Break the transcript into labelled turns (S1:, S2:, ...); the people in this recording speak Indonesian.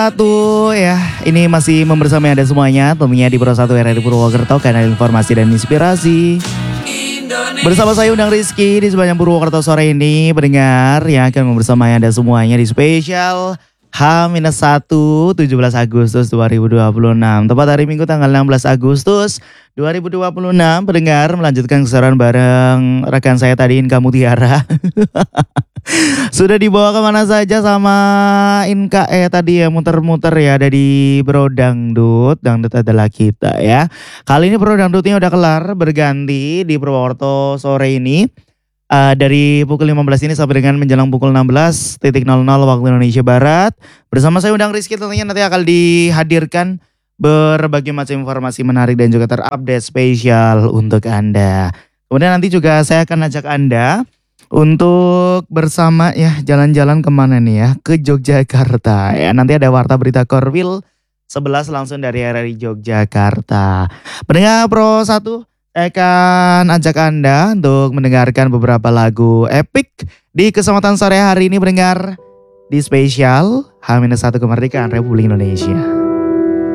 S1: Satu ya, ini masih membersamai Anda semuanya tentunya di Pro 1 RRI Purwokerto, kanal informasi dan inspirasi. Bersama saya Undang Rizky di sepanjang Purwokerto sore ini, pendengar yang akan membersamai Anda semuanya di spesial H-1 17 Agustus 2026. Tepat hari Minggu tanggal 16 Agustus 2026, pendengar melanjutkan keseruan bareng rekan saya tadi Inka Mutiara. Sudah dibawa kemana saja sama Inka tadi ya, muter-muter ya, ada di Bro Dangdut. Dangdut adalah kita ya. Kali ini Bro Dangdutnya udah kelar, berganti di Purwokerto sore ini. Dari pukul 15 ini sampai dengan menjelang pukul 16.00 waktu Indonesia Barat. Bersama saya Undang Rizky tentunya nanti akan dihadirkan berbagai macam informasi menarik dan juga terupdate spesial untuk Anda. Kemudian nanti juga saya akan ajak Anda untuk bersama ya jalan-jalan kemana nih ya, ke Yogyakarta ya. Nanti ada Warta Berita Korwil 11 langsung dari RRI Yogyakarta. Pendengar Pro 1, saya akan ajak Anda untuk mendengarkan beberapa lagu epic di kesempatan sore hari ini, pendengar, di spesial H-1 kemerdekaan Republik Indonesia.